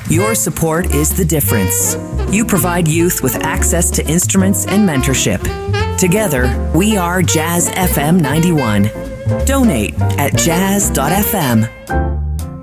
Your support is the difference. You provide youth with access to instruments and mentorship. Together, we are Jazz FM 91. Donate at jazz.fm.